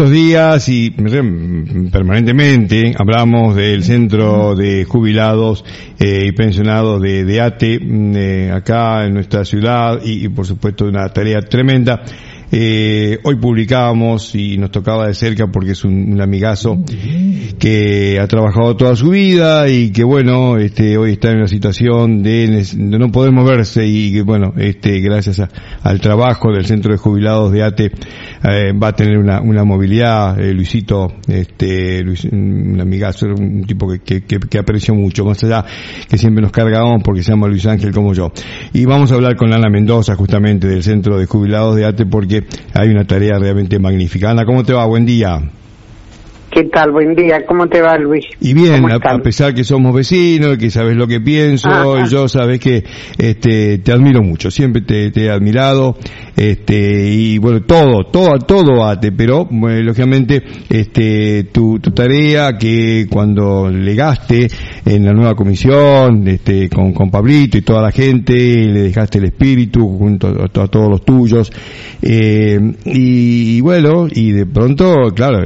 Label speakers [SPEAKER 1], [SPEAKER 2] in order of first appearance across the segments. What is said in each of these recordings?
[SPEAKER 1] Estos días y permanentemente hablamos del centro de jubilados y pensionados de ATE acá en nuestra ciudad y por supuesto una tarea tremenda. Hoy publicábamos y nos tocaba de cerca porque es un amigazo que ha trabajado toda su vida y que bueno, hoy está en una situación de no poder moverse y que bueno, gracias al trabajo del centro de jubilados de ATE, va a tener una movilidad. Luisito, un amigazo, un tipo que aprecio mucho, más allá que siempre nos cargamos porque se llama Luis Ángel como yo. Y vamos a hablar con Ana Mendoza justamente del centro de jubilados de ATE porque hay una tarea realmente magnífica. Ana, ¿cómo te va? Buen día.
[SPEAKER 2] ¿Qué tal? Buen día. ¿Cómo te va, Luis?
[SPEAKER 1] Y bien, a pesar que somos vecinos, que sabes lo que pienso, y yo sabes que te admiro mucho, siempre te he admirado, y bueno, todo ATE, pero lógicamente tu tarea que cuando legaste en la nueva comisión, con Pablito y toda la gente, le dejaste el espíritu junto a todos los tuyos, y bueno, y de pronto, claro,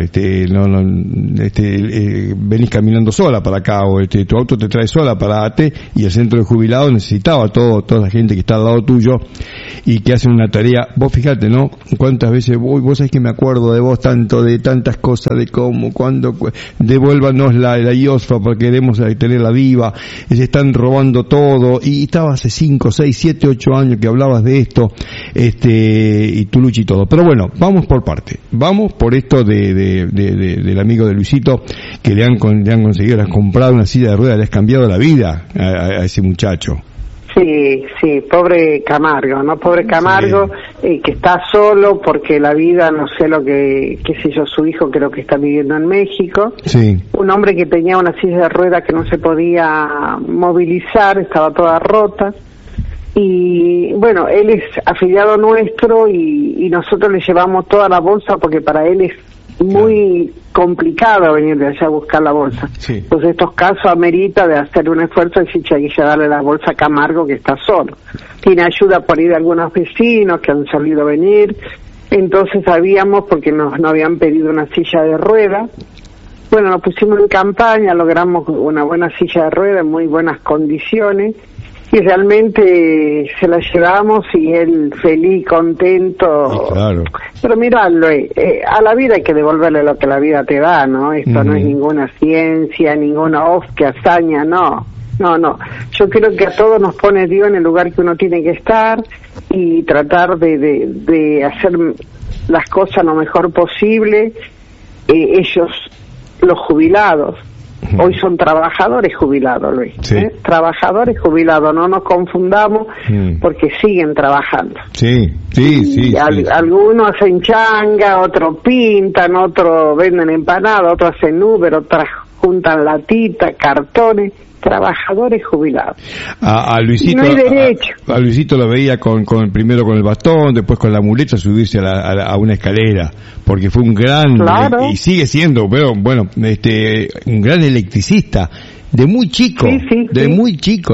[SPEAKER 1] venís caminando sola para acá, o tu auto te trae sola para ATE, y el centro de jubilados necesitaba toda la gente que está al lado tuyo y que hacen una tarea. Vos fijate, ¿no? Cuántas veces vos sabés que me acuerdo de vos de tantas cosas, de cómo, cuando devuélvanos la IOSFA porque queremos tener la DIVA, se están robando todo, y estaba hace 5, 6, 7, 8 años que hablabas de esto, y tu lucha y todo. Pero bueno, vamos por parte. Vamos por esto del amigo de Luisito, que le han conseguido, le han comprado una silla de ruedas, le has cambiado la vida a ese muchacho.
[SPEAKER 2] Sí, pobre Camargo, ¿no? Pobre Camargo, sí. Que está solo porque la vida, no sé qué sé yo, su hijo creo que está viviendo en México. Sí. Un hombre que tenía una silla de ruedas que no se podía movilizar, estaba toda rota. Y bueno, él es afiliado nuestro y nosotros le llevamos toda la bolsa porque para él es muy complicado venir de allá a buscar la bolsa. Sí. Pues estos casos amerita de hacer un esfuerzo y decir, ya darle la bolsa a Camargo que está solo. Tiene ayuda por ir de algunos vecinos que han solido venir. Entonces sabíamos, porque no habían pedido una silla de ruedas. Bueno, nos pusimos en campaña, logramos una buena silla de ruedas en muy buenas condiciones. Y realmente se la llevamos y él feliz, contento. Claro. Pero miralo, a la vida hay que devolverle lo que la vida te da, ¿no? Esto no es ninguna ciencia, ninguna que hazaña, no. Yo creo que a todos nos pone Dios en el lugar que uno tiene que estar y tratar de hacer las cosas lo mejor posible. Ellos, los jubilados, hoy son trabajadores jubilados, Luis. Sí. Trabajadores jubilados, no nos confundamos porque siguen trabajando. Sí. Algunos hacen changa, otros pintan, otros venden empanadas, otros hacen Uber, otras juntan latitas, cartones. Trabajadores jubilados. A
[SPEAKER 1] Luisito,
[SPEAKER 2] no hay derecho.
[SPEAKER 1] A Luisito lo veía primero con el bastón, después con la muleta subirse a una escalera, porque fue un gran, y sigue siendo, pero bueno, un gran electricista. De muy chico, muy chico,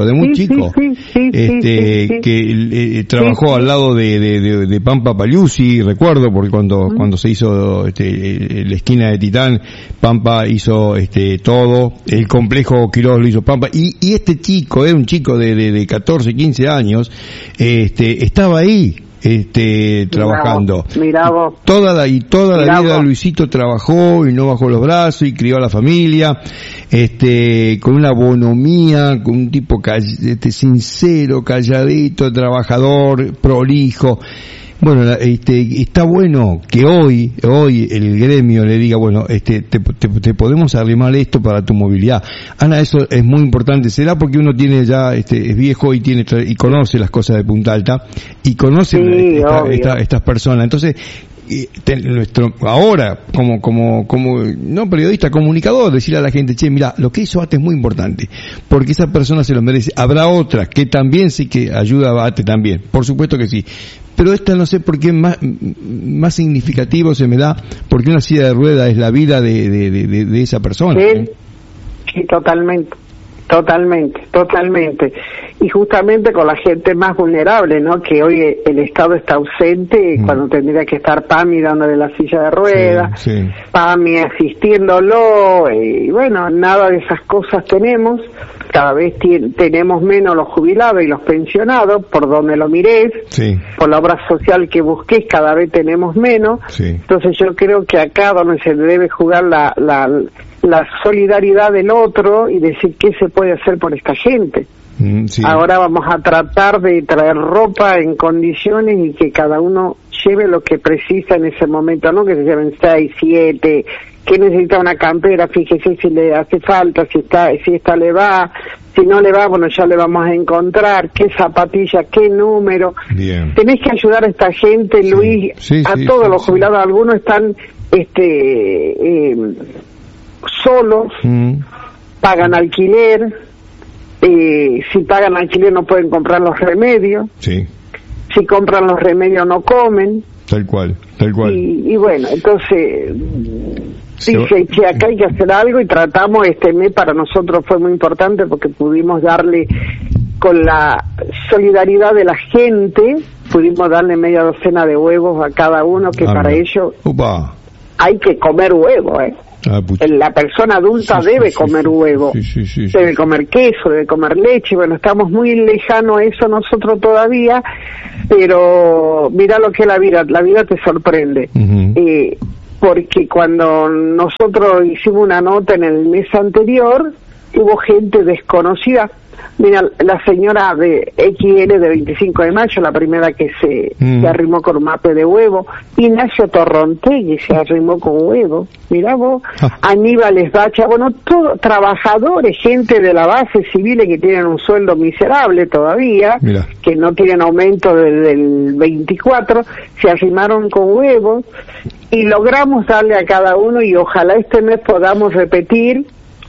[SPEAKER 1] trabajó al lado de Pampa Pagliusi, recuerdo, porque cuando se hizo la esquina de Titán, Pampa hizo todo, el complejo Quiroz lo hizo Pampa, y este chico, era un chico de 14, 15 años, estaba ahí. Trabajando.
[SPEAKER 2] Mirá vos.
[SPEAKER 1] Toda la vida Luisito trabajó y no bajó los brazos y crió a la familia, con una bonomía, con un tipo sincero, calladito, trabajador, prolijo. Bueno, está bueno que hoy el gremio le diga, bueno, te podemos arrimar esto para tu movilidad. Ana, eso es muy importante. Será porque uno tiene ya, es viejo y conoce las cosas de Punta Alta y conoce estas personas. Entonces, ahora, como no periodista, comunicador, decirle a la gente, mira, lo que hizo ATE es muy importante, porque esa persona se lo merece. Habrá otras que también sí que ayuda a ATE también, por supuesto que sí. Pero esta no sé por qué más significativo se me da, porque una silla de ruedas es la vida de esa persona.
[SPEAKER 2] Sí, totalmente. Totalmente. Y justamente con la gente más vulnerable, ¿no? Que hoy el Estado está ausente cuando tendría que estar PAMI dándole la silla de ruedas, PAMI asistiéndolo, y bueno, nada de esas cosas tenemos. Cada vez tenemos menos los jubilados y los pensionados, por donde lo mires, por la obra social que busques, cada vez tenemos menos. Entonces yo creo que acá donde se debe jugar la solidaridad del otro y decir qué se puede hacer por esta gente. Ahora vamos a tratar de traer ropa en condiciones y que cada uno lleve lo que precisa en ese momento, no que se lleven 6, 7, que necesita una campera, fíjese si le hace falta, si esta le va, si no le va, bueno, ya le vamos a encontrar, qué zapatilla, qué número. Bien. Tenés que ayudar a esta gente, Luis, a todos los jubilados, algunos están solos, pagan alquiler, si pagan alquiler no pueden comprar los remedios, si compran los remedios no comen, tal cual. Y bueno, entonces dice que acá hay que hacer algo y tratamos, este mes para nosotros fue muy importante porque pudimos darle, con la solidaridad de la gente, pudimos darle media docena de huevos a cada uno, que para ello hay que comer huevo, la persona adulta debe comer huevo, debe comer queso, debe comer leche. Bueno, estamos muy lejanos a eso nosotros todavía, pero mira lo que es la vida te sorprende. Porque cuando nosotros hicimos una nota en el mes anterior, hubo gente desconocida. Mira, la señora de XL de 25 de mayo, la primera que se arrimó con un mape de huevo. Ignacio Torrontegui se arrimó con huevo. Mirá vos, Aníbal Esbacha, bueno, todos trabajadores, gente de la base civil que tienen un sueldo miserable todavía, que no tienen aumento desde el 24, se arrimaron con huevos y logramos darle a cada uno, y ojalá este mes podamos repetir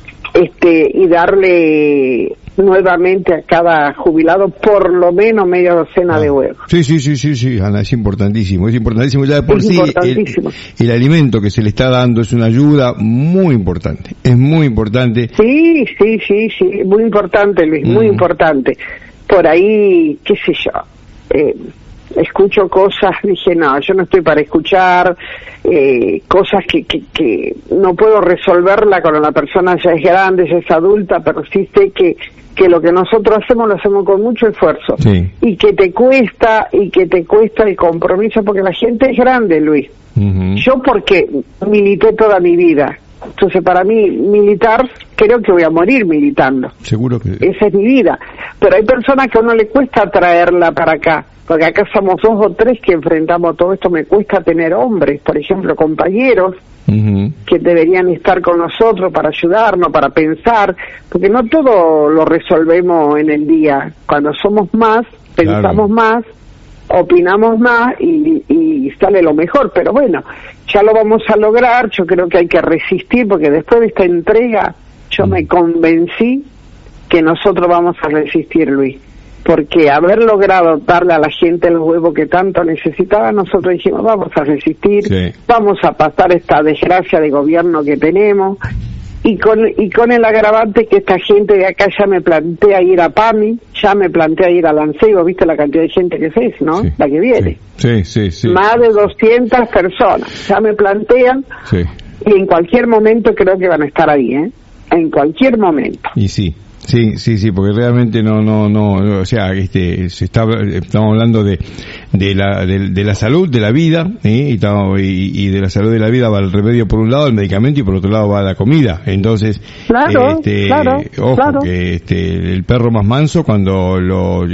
[SPEAKER 2] y darle nuevamente a cada jubilado por lo menos media docena de huevos.
[SPEAKER 1] Sí, Ana, es importantísimo ya de por sí. El alimento que se le está dando es una ayuda muy importante, es muy importante.
[SPEAKER 2] Sí, muy importante, Luis, muy importante. Por ahí, qué sé yo, escucho cosas, dije, no, yo no estoy para escuchar cosas que no puedo resolverla cuando la persona ya es grande, ya es adulta, pero sí sé que lo que nosotros hacemos lo hacemos con mucho esfuerzo, y que te cuesta el compromiso, porque la gente es grande, Luis. Yo porque milité toda mi vida, entonces para mí militar, creo que voy a morir militando.
[SPEAKER 1] Seguro que
[SPEAKER 2] esa es mi vida, pero hay personas que a uno le cuesta traerla para acá, porque acá somos 2 o 3 que enfrentamos todo esto. Me cuesta tener hombres, por ejemplo, compañeros que deberían estar con nosotros para ayudarnos, para pensar, porque no todo lo resolvemos en el día. Cuando somos más, pensamos más, opinamos más y sale lo mejor. Pero bueno, ya lo vamos a lograr. Yo creo que hay que resistir, porque después de esta entrega yo me convencí que nosotros vamos a resistir, Luis, porque haber logrado darle a la gente el huevo que tanto necesitaba, nosotros dijimos, vamos a resistir, vamos a pasar esta desgracia de gobierno que tenemos, y con el agravante que esta gente de acá ya me plantea ir a PAMI, ya me plantea ir a Lanceo. ¿Viste la cantidad de gente que es, no? La que viene. Sí. Más de 200 personas, ya me plantean, y en cualquier momento creo que van a estar ahí, en cualquier momento.
[SPEAKER 1] Y sí, porque realmente no, o sea, estamos hablando de la salud, de la vida, y de la salud de la vida va el remedio por un lado, el medicamento, y por otro lado va la comida. Entonces,
[SPEAKER 2] claro.
[SPEAKER 1] Que el perro más manso, cuando lo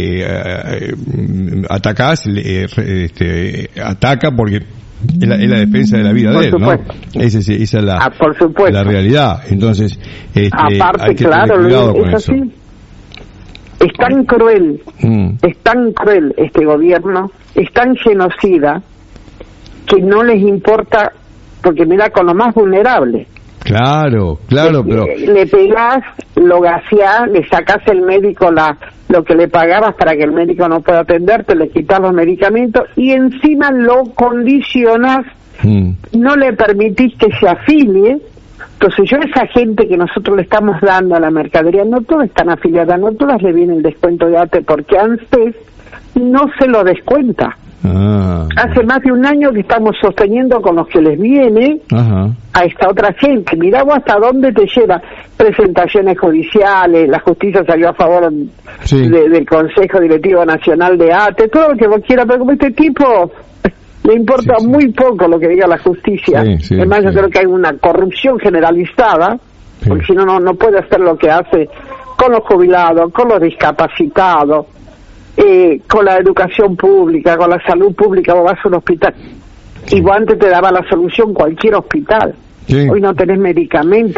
[SPEAKER 1] atacás, ataca porque es la defensa de la vida de él, ¿no? Esa es la realidad. Entonces,
[SPEAKER 2] aparte,
[SPEAKER 1] hay que tener cuidado con eso.
[SPEAKER 2] Así. Es tan cruel este gobierno, es tan genocida, que no les importa, porque mira, con lo más vulnerable.
[SPEAKER 1] Claro, pero
[SPEAKER 2] le pegás, lo gaseás, le sacás el médico lo que le pagabas para que el médico no pueda atenderte, le quitas los medicamentos y encima lo condicionás, no le permitís que se afilie, Entonces yo a esa gente que nosotros le estamos dando a la mercadería, no todas están afiliadas, no todas le viene el descuento de ATE, porque antes no se lo descuenta. Hace más de un año que estamos sosteniendo con los que les viene a esta otra gente. Mirá vos hasta dónde te lleva. Presentaciones judiciales, la justicia salió a favor del Consejo Directivo Nacional de ATE, todo lo que vos quieras, pero como este tipo le importa muy poco lo que diga la justicia. Además yo creo que hay una corrupción generalizada, porque si no, no puede hacer lo que hace con los jubilados, con los discapacitados, con la educación pública, con la salud pública. Vos vas a un hospital y vos antes te daba la solución cualquier hospital. Hoy no tenés medicamento.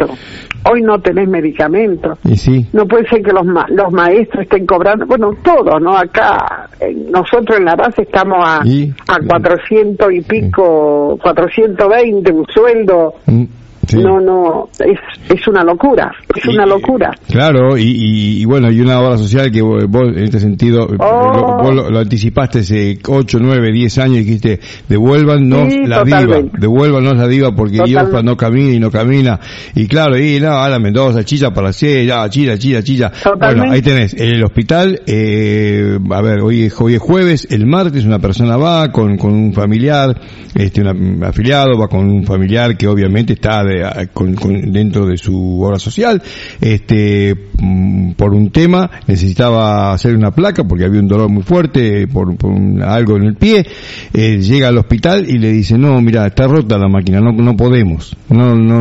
[SPEAKER 2] No puede ser que los maestros estén cobrando, bueno, todos, ¿no? Acá nosotros en la base estamos a 400 y pico, 420 un sueldo. No, es una locura, una locura.
[SPEAKER 1] Claro, y bueno, y una obra social que vos en este sentido, vos lo anticipaste hace 8, 9, 10 años y dijiste, devuélvanos la DIVA, porque IOFA no camina, y claro, y no, a la Mendoza, chilla para hacer, ya, chilla. Bueno, ahí tenés, el hospital, a ver, hoy es jueves, el martes una persona va con un familiar, un afiliado, va con un familiar que obviamente está dentro de su obra social, por un tema necesitaba hacer una placa porque había un dolor muy fuerte por algo en el pie, llega al hospital y le dice, no, mira, está rota la máquina, no podemos, no